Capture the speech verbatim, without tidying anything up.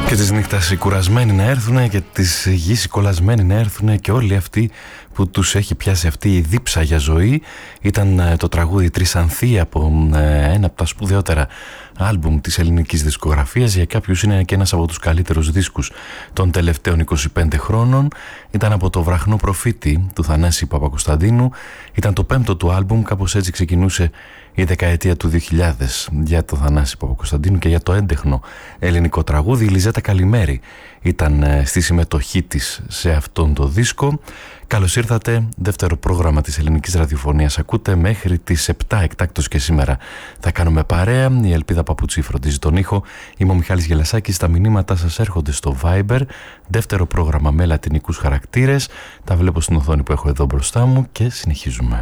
Και της νύχτας οι κουρασμένοι να έρθουν και της γης οι κολλασμένοι να έρθουν και όλοι αυτοί που τους έχει πιάσει αυτή η δίψα για ζωή. Ήταν το τραγούδι Τρισανθή από ένα από τα σπουδαιότερα άλμπουμ της ελληνικής δισκογραφίας. Για κάποιους είναι και ένας από τους καλύτερους δίσκους των τελευταίων είκοσι πέντε χρόνων. Ήταν από το Βραχνό Προφήτη του Θανάση Παπακοσταντίνου. Ήταν το πέμπτο του άλμπουμ, κάπως έτσι ξεκινούσε η δεκαετία του δύο χιλιάδες για το Θανάση Παπακοσταντίνου και για το έντεχνο ελληνικό τραγούδι. Η Λιζέτα Καλημέρη ήταν στη συμμετοχή της σε αυτόν το δίσκο. Καλώς ήρθατε, δεύτερο πρόγραμμα της ελληνικής ραδιοφωνίας ακούτε μέχρι τις επτά εκτάκτως και σήμερα θα κάνουμε παρέα. Η Ελπίδα Παπουτσί φροντίζει τον ήχο. Είμαι ο Μιχάλης Γελασάκης, τα μηνύματά σας έρχονται στο Viber. Δεύτερο πρόγραμμα με λατινικούς χαρακτήρες. Τα βλέπω στην οθόνη που έχω εδώ μπροστά μου και συνεχίζουμε.